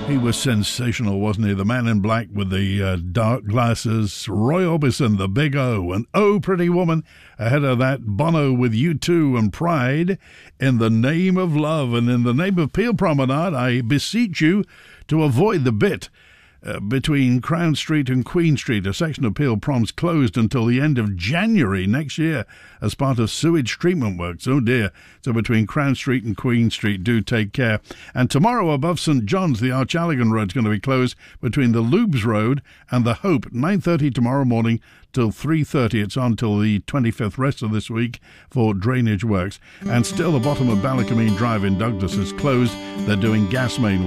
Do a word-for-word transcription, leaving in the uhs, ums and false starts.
He was sensational, wasn't he? The man in black with the uh, dark glasses, Roy Orbison, the Big O, and Oh Pretty Woman. Ahead of that, Bono with U two and Pride, In the Name of Love. And in the name of Peel Promenade, I beseech you to avoid the bit Uh, between Crown Street and Queen Street. A section of Peel Prom's closed until the end of January next year as part of sewage treatment works. Oh dear. So between Crown Street and Queen Street, do take care. And tomorrow above St John's, the Archalligan Road is going to be closed between the Lubes Road and the Hope, nine thirty tomorrow morning till three thirty. It's on till the twenty-fifth, rest of this week, for drainage works. And still the bottom of Ballacamine Drive in Douglas is closed. They're doing gas main work.